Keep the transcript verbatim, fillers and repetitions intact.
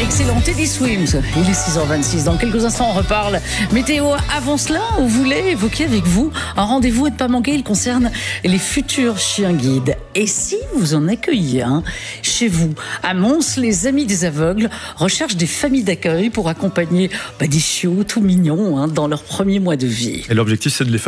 Excellent, Teddy Swims. Il est six heures vingt-six. Dans quelques instants, on reparle météo. Avant cela, on voulait évoquer avec vous un rendez-vous à ne pas manquer. Il concerne les futurs chiens guides. Et si vous en accueillez un chez vous, à Mons, les Amis des Aveugles recherchent des familles d'accueil pour accompagner bah, des chiots tout mignons hein, dans leur premier mois de vie. Et l'objectif, c'est de les